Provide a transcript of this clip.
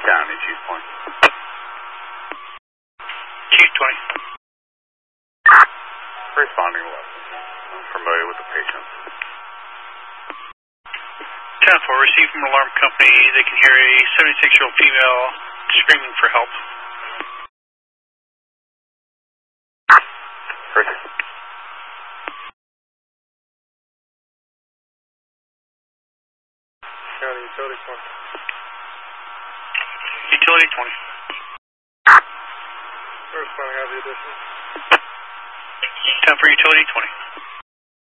County, Chief Point. Chief 20. Responding left. I'm familiar with the patient. 10-4, received from alarm company. They can hear a 76-year-old female screaming for help. Perfect. County Utility 20. Utility 20. Responding, have the addition. 10-4, Utility 20.